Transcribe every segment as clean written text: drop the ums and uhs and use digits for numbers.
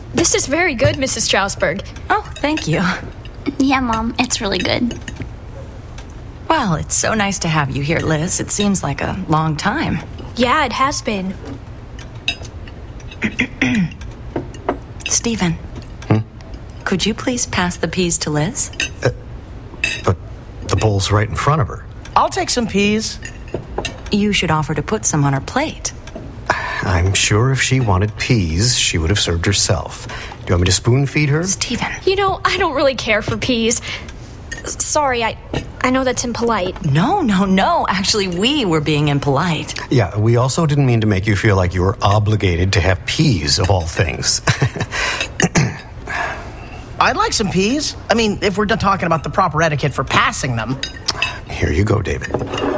This is very good, Mrs. Strasberg. Oh, thank you. Yeah, Mom, it's really good. Well, it's so nice to have you here, Liz. It seems like a long time. Yeah, it has been. Stephen. Could you please pass the peas to Liz? But the bowl's right in front of her. I'll take some peas. You should offer to put some on her plate. I'm sure if she wanted peas, she would have served herself. Do you want me to spoon feed her? Stephen. You know, I don't really care for peas. Sorry, I know that's impolite. No. Actually, we were being impolite. Yeah, we also didn't mean to make you feel like you were obligated to have peas, of all things. I'd like some peas. I mean, if we're done talking about the proper etiquette for passing them. Here you go, David.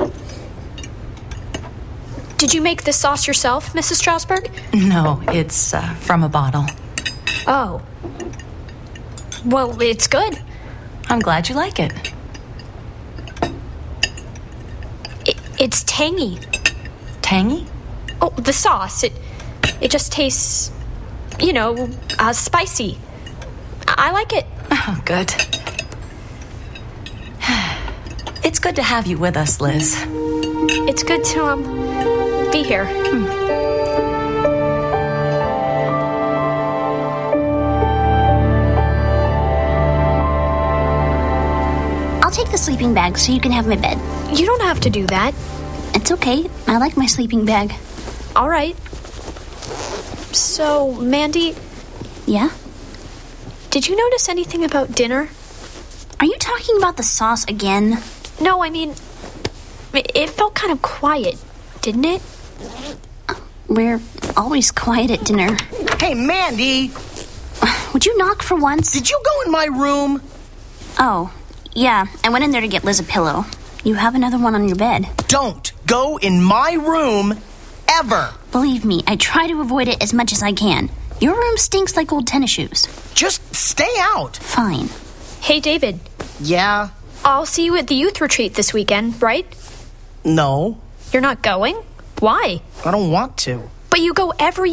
Did you make this sauce yourself, Mrs. Strasberg? No, it's from a bottle. Oh. Well, it's good. I'm glad you like it. It's tangy. Tangy? Oh, the sauce. It just tastes, spicy. I like it. Oh, good. It's good to have you with us, Liz. It's good to, be here. I'll take the sleeping bag so you can have my bed. You don't have to do that. It's okay. I like my sleeping bag. All right. So, Mandy, Yeah? did you notice anything about dinner? Are you talking about the sauce again? No, I mean, it felt kind of quiet, didn't it? We're always quiet at dinner. Hey, Mandy, Would you knock for once? did you go in my room? Oh, yeah. I went in there to get Liz a pillow. You have another one on your bed. Don't go in my room ever. Believe me, I try to avoid it as much as I can. Your room stinks like old tennis shoes. Just stay out. Fine. Hey, David, Yeah? I'll see you at the youth retreat this weekend, right? No, You're not going? Why? I don't want to. But you go every